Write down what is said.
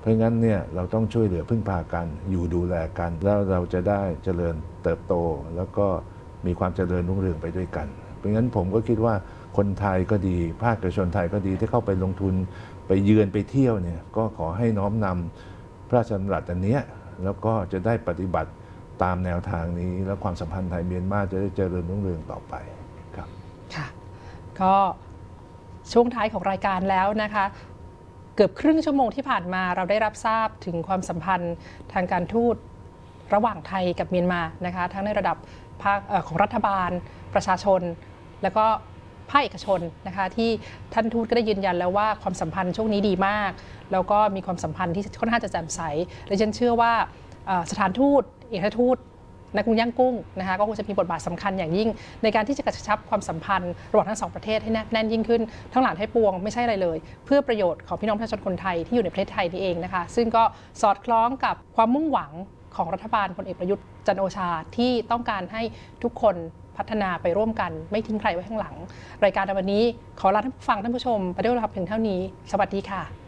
เพราะงั้นเนี่ยเราต้องช่วยเหลือพึ่งพากันอยู่ดูแลกันแล้วเราจะได้เจริญเติบโตแล้วก็มีความเจริญรุ่งเรืองไปด้วยกันเพราะงั้นผมก็คิดว่าคนไทยก็ดีภาคเอกชนไทยก็ดีที่เข้าไปลงทุนไปเยือนไปเที่ยวเนี่ยก็ขอให้น้อมนำพระราชดำรัสอันนี้แล้วก็จะได้ปฏิบัติตามแนวทางนี้แล้วความสัมพันธ์ไทยเมียนมาจะได้เจริญรุ่งเรืองต่อไปครับค่ะก็ช่วงท้ายของรายการแล้วนะคะเกือบครึ่งชั่วโมงที่ผ่านมาเราได้รับทราบถึงความสัมพันธ์ทางการทูตระหว่างไทยกับเมียนมานะคะทั้งในระดับภาคของรัฐบาลประชาชนแล้วก็ภาคเอกชนนะคะที่ท่านทูตก็ได้ยืนยันแล้วว่าความสัมพันธ์ช่วงนี้ดีมากแล้วก็มีความสัมพันธ์ที่ค่อนข้างจะแจ่มใสและฉันเชื่อว่าสถานทูตเอกอัครทูตณกรุงย่างกุ้งนะคะก็คงจะมีบทบาทสำคัญอย่างยิ่งในการที่จะกระชับความสัมพันธ์ระหว่างทั้งสองประเทศให้แน่นยิ่งขึ้นทั้งหลายให้ปวงไม่ใช่อะไรเลยเพื่อประโยชน์ของพี่น้องประชาชนคนไทยที่อยู่ในประเทศไทยนี่เองนะคะซึ่งก็สอดคล้องกับความมุ่งหวังของรัฐบาลพลเอกประยุทธ์จันทร์โอชาที่ต้องการให้ทุกคนพัฒนาไปร่วมกันไม่ทิ้งใครไว้ข้างหลังรายการในวันนี้ขอลาท่านผู้ฟังท่านผู้ชมไปด้วยเวลาเพียงเท่านี้สวัสดีค่ะ